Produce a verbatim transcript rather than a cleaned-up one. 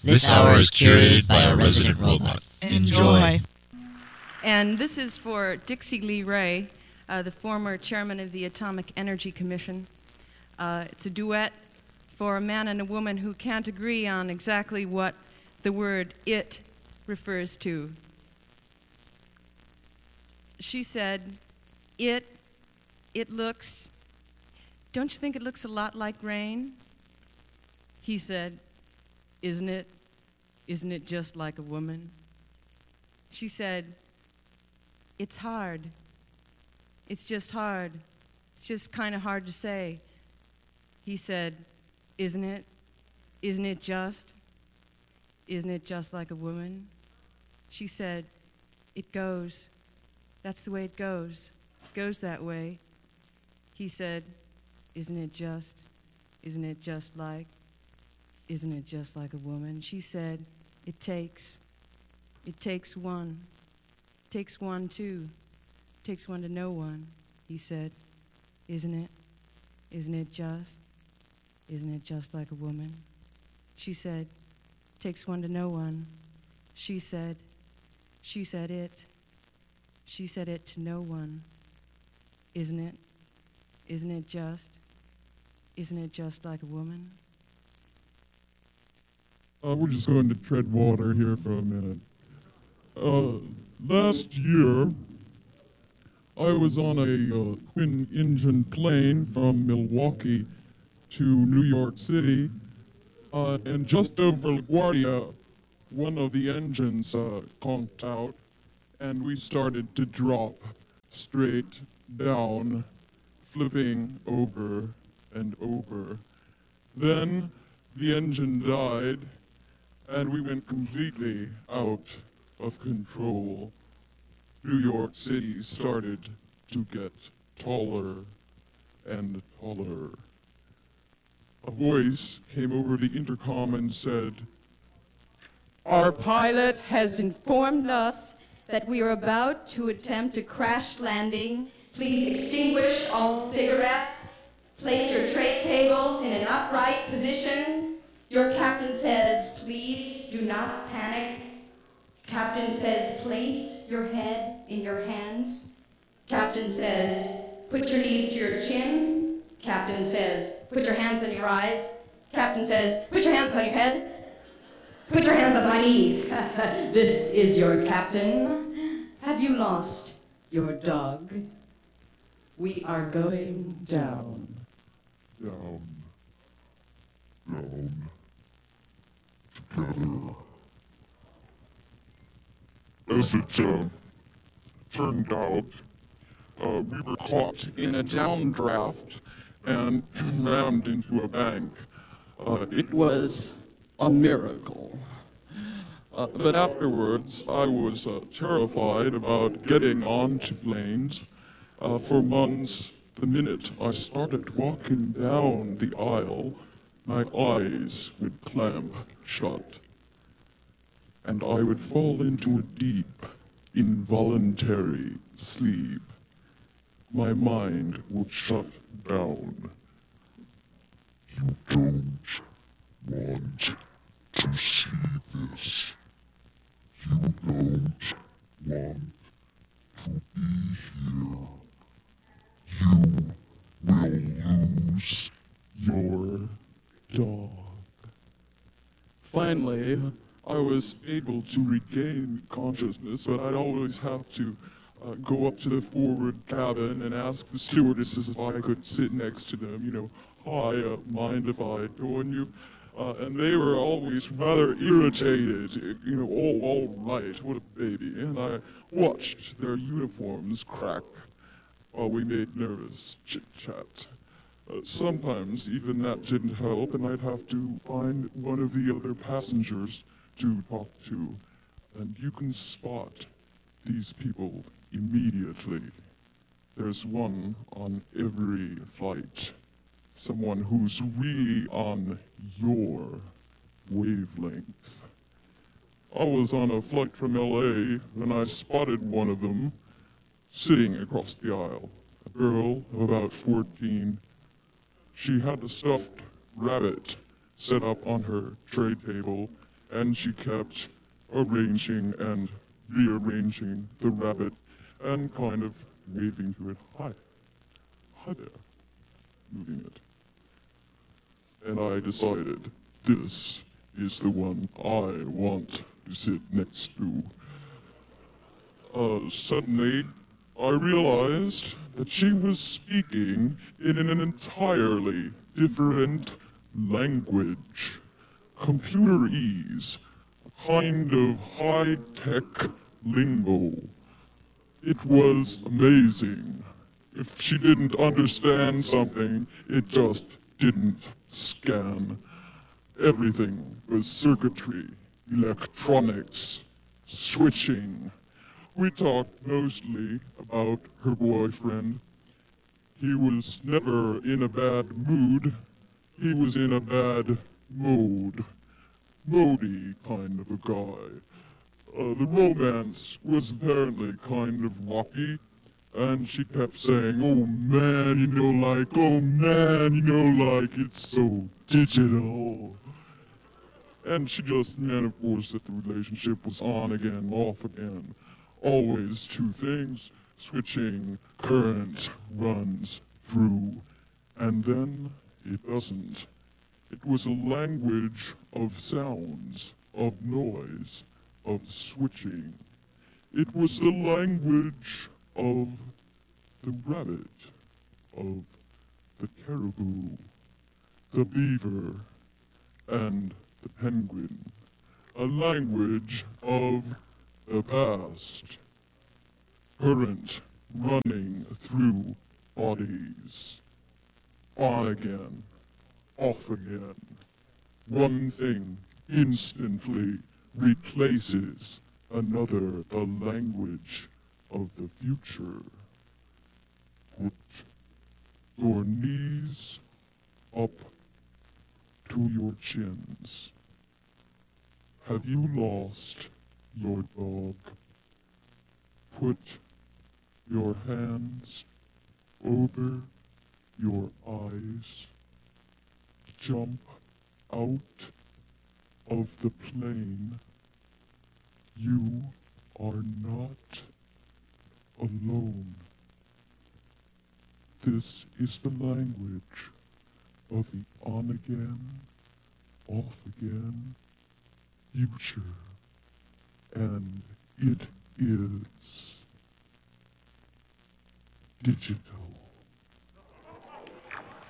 This hour is curated by our resident robot. Enjoy. And this is for Dixie Lee Ray, uh, the former chairman of the Atomic Energy Commission. Uh, it's a duet for a man and a woman who can't agree on exactly what the word it refers to. She said, it, it looks, don't you think it looks a lot like rain? He said, isn't it? Isn't it just like a woman? She said, it's hard. It's just hard. It's just kind of hard to say. He said, isn't it? Isn't it just? Isn't it just like a woman? She said, it goes. That's the way it goes. It goes that way. He said, isn't it just? Isn't it just like? Isn't it just like a woman? She said, it takes. It takes one. It takes one, too. It takes one to know one. He said, isn't it? Isn't it just? Isn't it just like a woman? She said, takes one to know one. She said, she said it. She said it to no one. Isn't it? Isn't it just? Isn't it just like a woman? Uh, we're just going to tread water here for a minute. Uh, last year, I was on a uh, twin-engine plane from Milwaukee to New York City, uh, and just over LaGuardia, one of the engines uh, conked out, and we started to drop straight down, flipping over and over. Then the engine died, and we went completely out of control. New York City started to get taller and taller. A voice came over the intercom and said, "Our pilot has informed us that we are about to attempt a crash landing. Please extinguish all cigarettes. Place your tray tables in an upright position. Your captain says, please do not panic. Captain says, place your head in your hands. Captain says, put your knees to your chin. Captain says, put your hands on your eyes. Captain says, put your hands on your head. Put your hands on my knees. This is your captain. Have you lost your dog? We are going down. down, down, together. As it uh, turned out, uh, we were caught in a downdraft and rammed into a bank. Uh, it was a miracle. Uh, but afterwards, I was uh, terrified about getting onto planes. Uh, for months, the minute I started walking down the aisle, my eyes would clamp shut, and I would fall into a deep, involuntary sleep. My mind would shut down. You don't want to see this. You don't want to be here. You will lose your dog. Finally, I was able to regain consciousness, but I'd always have to uh, go up to the forward cabin and ask the stewardesses if I could sit next to them, you know, hi, uh, mind if I join you? Uh, and they were always rather irritated, you know, oh, all right, what a baby. And I watched their uniforms crack while we made nervous chit-chat. Uh, sometimes even that didn't help, and I'd have to find one of the other passengers to talk to. And you can spot these people immediately. There's one on every flight. Someone who's really on your wavelength. I was on a flight from L A when I spotted one of them sitting across the aisle. A girl of about fourteen. She had a stuffed rabbit set up on her tray table, and she kept arranging and rearranging the rabbit and kind of waving to it. Hi. Hi there. Moving it. And I decided this is the one I want to sit next to. Uh, suddenly, I realized that she was speaking in an entirely different language. Computerese, a kind of high-tech lingo. It was amazing. If she didn't understand something, it just didn't scan. Everything was circuitry, electronics, switching. We talked mostly about her boyfriend. He was never in a bad mood. He was in a bad mode. Mody kind of a guy. Uh, the romance was apparently kind of rocky, and she kept saying, oh man, you know, like, oh man, you know, like, it's so digital. And she just meant, of course, that the relationship was on again, off again. Always two things, switching current runs through, and then it doesn't. It was a language of sounds, of noise, of switching. It was the language of the rabbit, of the caribou, the beaver, and the penguin. A language of the past. Current running through bodies. On again, off again. One thing instantly replaces another, the language of the future. Put your knees up to your chins. Have you lost your dog? Put your hands over your eyes. Jump out of the plane. You are not alone. This is the language of the on-again, off-again future, and it is digital.